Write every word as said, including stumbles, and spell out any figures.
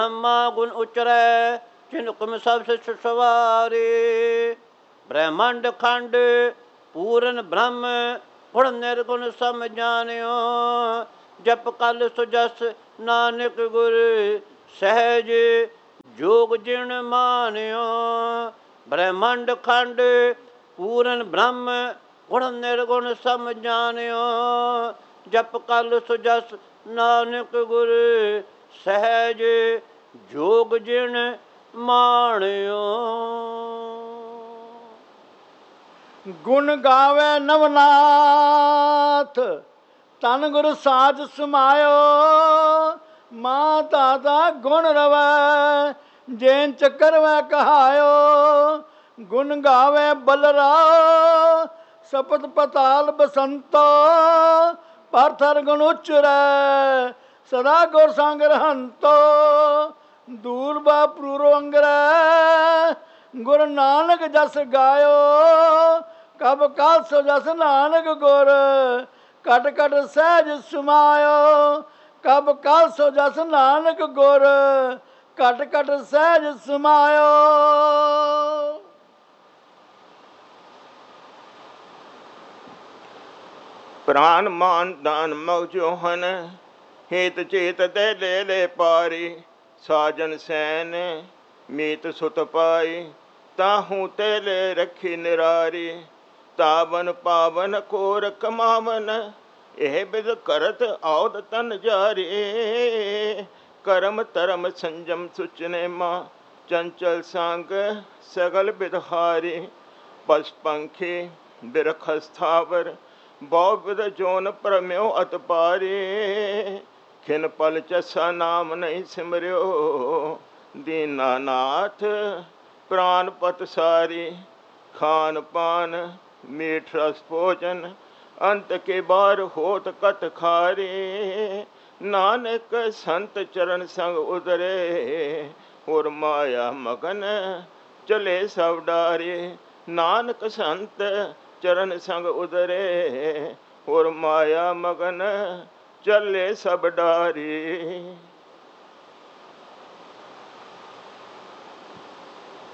ब्रह्मा गुण उचरै चिन्कुम सब शिष्ट सवारे। ब्रह्मांड खंड पूरन ब्रह्म गुण निर्गुण सम जानियो। जप कल सुजस नानक गुर सहज जोग जिण मानियो। ब्रह्मांड खंड पूरन ब्रह्म गुण निर्गुण सम जानियो। जप कल सुजस नानक गुर सहज जोग जिण माणियो। गुण गावे नवनाथ तन गुर साज समायो। मां दादा गुण रवै जैन चक्कर वै कहायो। गुण गावे बलरा सपत पताल बसंतो। पार्थर गुण उचरै सदा गुर संग रहंतो। दूर बा प्रूरो अंगरै गुर नानक जस गायो। कब काल सो जस नानक गुर कट कट सहज समायो। कब काल सो जस नानक गुर कट कट सहज समायो। प्राण मान दान मौजोहन हेत चेत दे ले ले पारी। साजन सैन मीत सुत पाई ताहू ते ले रखी निरारी। तावन पावन कोर कमावन एह बिद करत औद तन जारी। करम धर्म संजम सुचने माँ चंचल सांग सगल बिदहारी। पशु पंखी बिरख स्थावर बहु विध जोन परम्यो अतपारी। खिन पल चसा नाम नहीं सिमरियो दीनानाथ प्राण पत सारी। खान पान मीठ रस भोजन अंत के बार होत कट खारी। नानक संत चरण संग उदरे और माया मगन चले सब डारे। नानक संत चरण संग उदरे और माया मगन चले सब डारी।